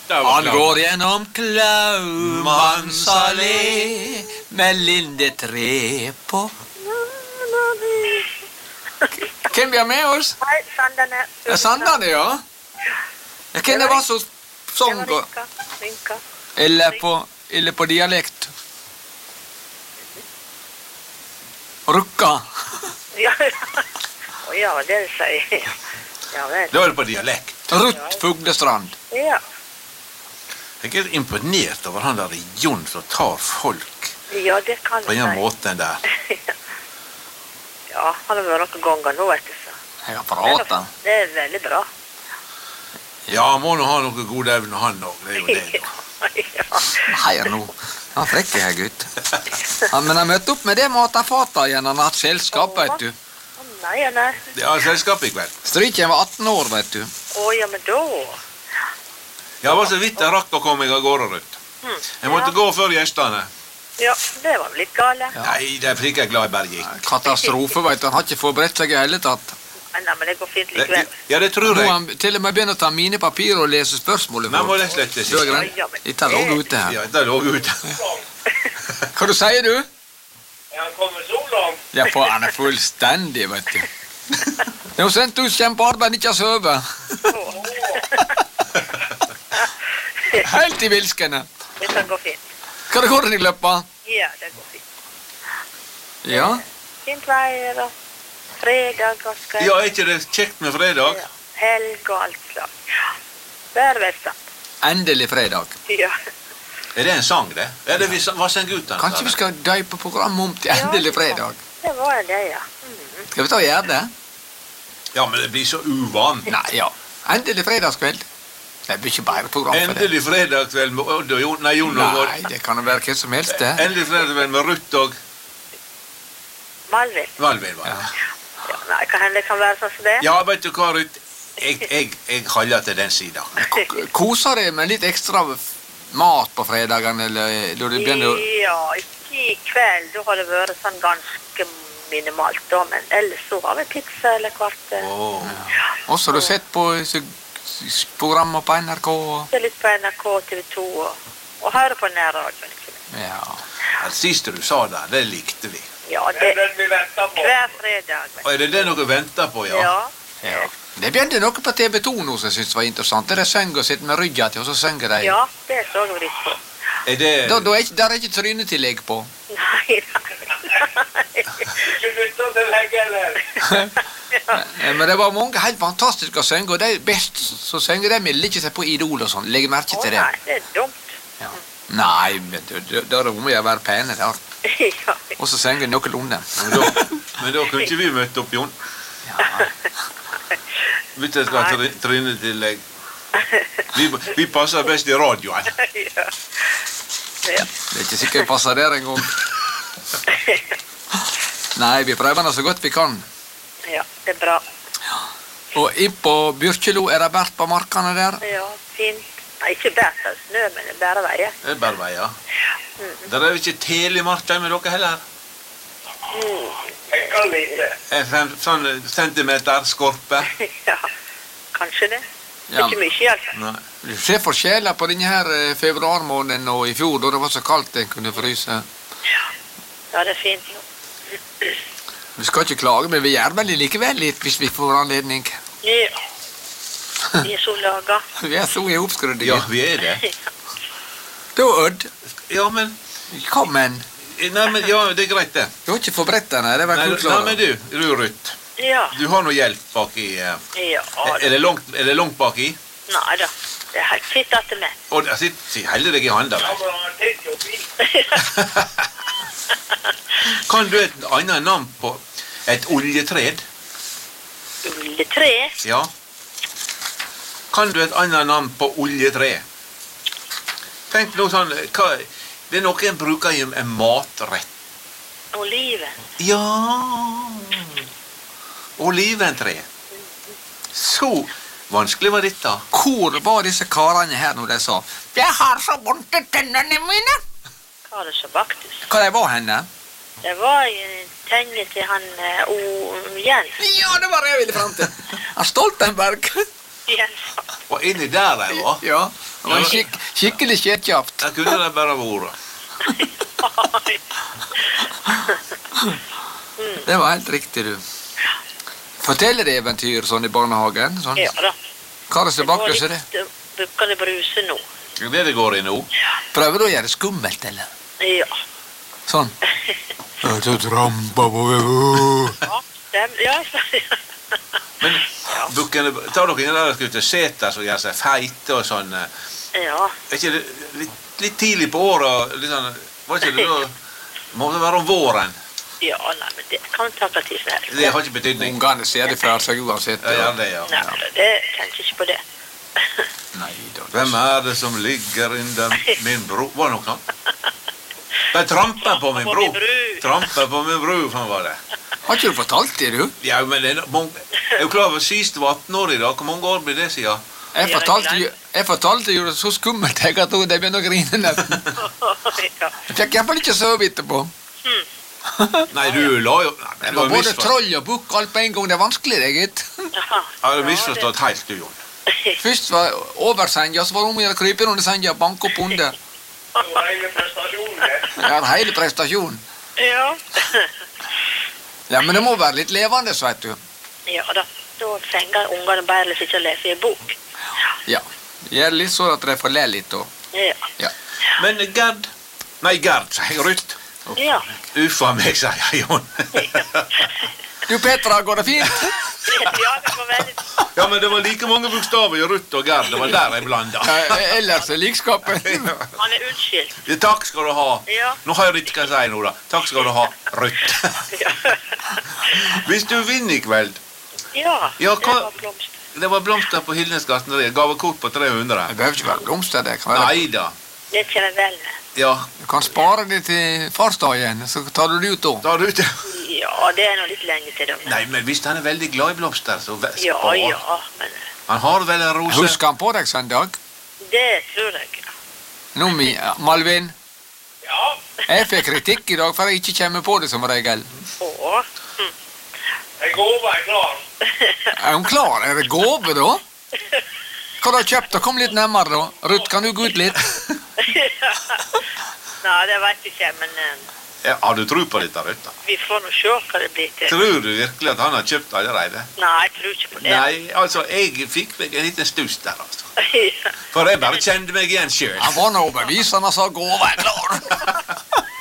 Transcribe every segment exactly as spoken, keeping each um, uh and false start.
Han går gjennom Klaumanns allé med lindetre på. Hvem vi har med oss? Hei, Sandane. Ja, Sandane, ja. Ja, hvem det var som sang? Det var Rinka. Rinka. Eller på, eller på dialekt? Rukka. Ja, ja. Å ja, det sier ja, vel. Da er det på dialekt. Rutt Fuglestrand. Ja. Jeg er imponert over han der Jon som tar folk Ja, det kan på en måte der. Ja, han har vært noen ganger nå, vet du. Så. Jeg har pratet. Det er veldig bra. Ja, han må nå ha noe god evne, han også. Det er jo det. Ja. Nei, nå. Han er frekk, her, gutt. Ja, men han møtte opp med det matafata igjen. Han har hatt selskap, vet du. Å, nei, nei. Ja, selskap i kveld. Stryken var atten år, vet du. Å, ja, men da... Ja, var så vidt jeg rakk å komme meg av gårde, Rutt. Hmm. Jeg måtte ja. gå før gjestene. Ja, det var litt gale. Ja. Nei, det er ikke jeg glad jeg bare gikk. Katastrofe, vet du. Han har ikke forberedt seg i hele tatt. Nei, nei, men det går fint Det, likevel. ja, det tror Nå har jeg. han til og med begynt å ta mine papirer og lese spørsmålet. Nei, må det slette Du er seg. greit. Ja, men Dette lå ute her. Ja, det lå ute. Hva du sier du? Er han kommet så langt? Ja, for han er fullstendig, vet du. Det er jo sendt ut kjempearbeid, ikke har søvet. Helt i vilskene. Det kan gå fint. Hva det går den i løpet? Ja, det går fint. Ja. Fint veier og fredag og skal... Ja, er ikke det kjekt med fredag? Ja, helg og alt slag. Ja, vær velstand. Endelig fredag. Ja. Er det en sang, det? Er det vi, hva sang ut den? Kanskje vi skal døype programmet om til endelig fredag? Det var det, ja. Mm. Skal vi ta og gjøre det? Ja, men det blir så uvant. Nei, ja. Endelig fredagskveld. Det blir ikke bare program for det. Endelig fredagskveld med Odd og Jon, nei, Jon og Odd. Nei, det kan jo være hvem som helst, det. Endelig fredagskveld med Rutt og Malvin. Valvin, var det. Ja. Ja, nei, kan hende det kan være sånn som det. Ja, vet du hva, Rutt? Jeg, jeg, jeg holder til den siden. K- Koser deg med litt ekstra mat på fredagen, eller når du begynner å... Ja, ikke i kveld. Da har det vært sånn ganske minimalt, da. Men ellers så har vi pizza eller kvart. Åh. Også har du sett på så- programmer på N R K og... Det er litt på N R K, T V to og, og høre på nærradioen. Ja. Det siste du sa der, det likte vi. Ja, Det det er den vi venter på. hver fredag. vet Og er det det noe venter på, du. ja? Ja. Ja. Det begynte noe på T V to nå som jeg synes var interessant. Der de synger og sitter med ryggen til, og så synger de. Ja, det så vi litt på. Er det... Da, da er ikke, der er ikke trynetillegg på. Nei, nei. Ikke lytte til legge, eller? Eh, Men det var mange helt fantastiske å synge, og de best så synger de vil ikke se på Idol og sånn. Legg merke Å til det. nei, det er dumt. Ja. Nei, men da- da da er det om å være pene der. Ja. Og så synger de noenlunde. Men da, men da kunne ikke vi møtt opp, Jon. Ja. Vet du hva try- trynetillegg? Vi, vi passer best i radioen. Ja. Ja. Det er ikke sikkert det passer der en gang. Nei, vi prøver det så godt vi kan. Ja, det er bra. Og inn på Byrkjelo er det bært på markene der. Ja, fint. Nei, ikke bært av snø, men det er bare veier. Det er bare veier. Mm. Der er jo ikke telemarka med dere heller. Jeg kan lite. En fem, sånn centimeter skorpe. Ja, kanskje det. Ja. Ikke mye, altså. Nei. Du ser forskjeller på denne her eh, februarmåneden og i fjor, da det var så kaldt en kunne fryse. Ja, det er fint nå. Vi skal ikke klage, men vi gjør vel likevel litt hvis vi får anledning. Ja. Vi er så laga. Vi er så i oppskrudde. Ja, vi er det. Da, Odd, Ja, men... kom en. Nei, men ja, det er greit det. Du har ikke forberedt deg, nei, det var Nei, fullt nei, klart. men du, du Rutt. Ja. Du har noe hjelp baki... eh, Ja, Er da. det langt, er det langt baki? Nei da. Det er helt fint at det er med. Og der sitter, si, holder deg i handa. Ja, vel? men han titter jo fint. Kan du et annet navn på et oljetred? Ulletre. Ja. Kan du et annet navn på oljetre? Tenk noe sånn, hva, det er noe en bruker i en matrett. Oliven. Ja. Oliventre. Så vanskelig var dette. Hvor var disse karene her når de sa «Jeg har så vondt i tennene mine»? Hva er det så baktus? Hva de var henne? Det var jo tenne til han uh, O. Jens. Ja, det var det jeg ville frem til. Han Stoltenberg. Jens. Og inni der jeg var. Ja. Det var en skik skikkelig skjetkjapt. Der kunne det bare vært. Det var helt riktig, du. Forteller de eventyr sånn i barnehagen? Sånn. Ja da. Hva er det som Det var bakker seg det? litt uh, bukkende bruse nå. Det er det det går i nå. Prøver du å gjøre det skummelt, eller? Ja. Sånn. Jeg trampa på Ja, dem, ja. Men bukkene, tar dere inn der ute seter som gjør seg feite og sånn? eh, ja. Er ikke det litt, litt tidlig på året? Litt sånn, var ikke det da? Må det være om våren? Ja, nei, men det kan ta hva tid som helst. Det har ikke betydning. Ungene ser det fra seg uansett. Ja, ja, det, ja. Nei, det tenker ikke på det. Nei da. Hvem er det som ligger innen min bro? Var det noe sånt? De tramper på min På bro. min bru. Tramper på min bro, faen var det. Har ikke du fortalt det, du? Ja, men det er, no- mange, jeg er jo klar over sist var atten år i dag. Hvor mange år blir det siden? Jeg fortalte, jo- jeg fortalte jo det så skummelt jeg at de begynte å grine nesten. ja. Jeg fikk iallfall ikke sove etterpå. Nei, du la jo... Nei, Det du var har både misforstått. troll og bukk alt på en gang. Det er vanskelig, det, gitt. Jaha. Har du misforstått helt, du, Jon? Først var over senga, så var det om å gjøre å krype under senga og banke opp under. Det var hele prestasjonen, det. Ja, hele prestasjonen. Ja. Ja, men det må være litt levende, vet du. ja da. Da fenger ungene bare sitte og lese i bok. Ja. Gjør litt sånn at de får le litt, da. Ja. Ja. Men Gerd... Nei, Gerd, sier jeg Ruth. Ja. Uffa meg, sier jeg, Jon. Du, Petra, går det fint? ja, det var veldig... Ja, men det var like mange bokstaver i Ruth og Gerd. Det var der jeg blanda. Ja, ellers er likskapen. Han er unnskyldt. Ja, takk skal du ha. Ja. Nå har jeg ikke hva jeg sier nå, da. Takk skal du ha, Ruth. Ja. Hvis du vinner i kveld, ja, Ja, det hva- var blomster. det var blomster på Hildnes gartneri. Gavekort på tre hundre. Det behøver ikke være blomster, det kan være. Nei da. Det kommer vel med. Ja, Du kan spare det til farsdagen, så tar du det ut da. da er du ute. Ja, det er nå litt lenge til dem. Nei, men hvis han er veldig glad i blomster, så ve- Ja, spar. ja, men Han har vel en rose. Husker han på deg søndag? det tror jeg. Nå, mi, Malvin, Ja, jeg fikk kritikk i dag for jeg ikke kommer på det som regel. Å. Hm. jeg går er klar. Er hun klar? Er det gåve, da? Hva har du kjøpt? Kom litt nærmere, da. Ruth, kan du gå ut litt? Nei, det vet jeg ikke, men eh, Ja, har du tro på dette, Ruth? da? vi får nå se hva det blir til. Tror du virkelig at han har kjøpt allerede? Nei, jeg tror ikke på det. Nei, altså, jeg fikk meg en liten stuss der, altså. Ja. For jeg bare kjente meg igjen sjøl. Han var nå overbevisende og sa gåve er klar.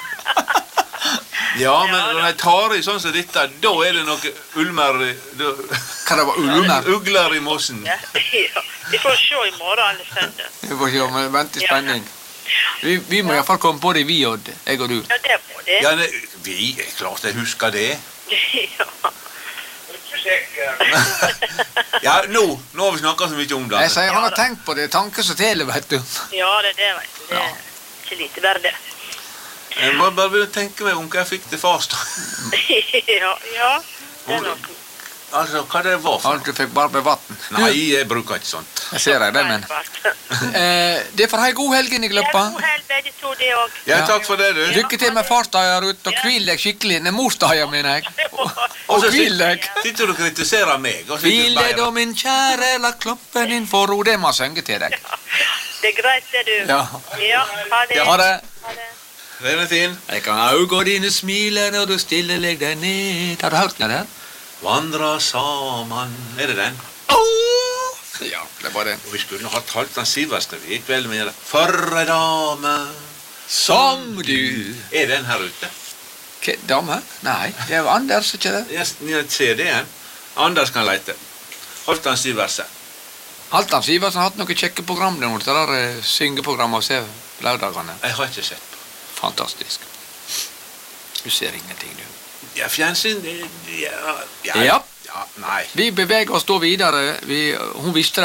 Ja, men når jeg tar i sånn som dette, da er det noe ulmer i- da- Hva det var ulmer? Ugler i mossen. Ja. Ja. Vi får se i morgen alle søndag. Vi får se, men vent i spenning. Vi, vi må i hvert fall komme på det, vi, Odd. Jeg og du. Ja, det må det. Ja, det, vi, er klart jeg husker det. Ja. Ikke sikker. Ja, nå, nå har vi snakket så mye om det. Jeg sier han har tenkt på det. Tanke som teler, vet du. Ja, det er det, vet du. Det er ikke lite verdt det. Jeg må bare begynne å tenke meg om hva jeg fikk til fars da. Ja, ja. Det er nok. Altså, hva det var for Alt du fikk bare med vann. Nei, jeg bruker ikke sånt. Jeg ser deg det, men. Eh, det får ha en god helg inn i Ja, gløppa. god helg, begge to, det òg. Ja, takk for det, du. Lykke til med farsdager, Ruth, og hvil deg skikkelig. Nei, morsdager, mener jeg. Og så hvil deg. Sitter du og kritiserer meg? og sitter Hvil du deg bare- da, min kjære, la kloppen din få ro. Det må jeg synge til deg. Det er greit, det, du. Ja. Ja, ha det. Ha det. Ha det. Den er fin. Jeg kan auga dine smile når du stille legg deg ned. Har du hørt den der? Vandra saman. Er det den? Ja, det var den. Og vi skulle hatt Halvdan Sivertsen i kveld med For ei dame. Som du. Er den her ute? Hva, dame? Nei, det var Anders, ikke det? Jeg, jeg ser det igjen. Anders kan lete. Halvdan Sivertsen. Halvdan Sivertsen har hatt noen kjekke program der nå, det der eh, syngeprogram av seg lørdagene. Jeg har ikke sett på. Fantastisk. Du ser ingenting, du. Ja, fjernsyn det- ja, ja, Ja. ja, nei. Vi beveger oss da videre. Vi, hun visste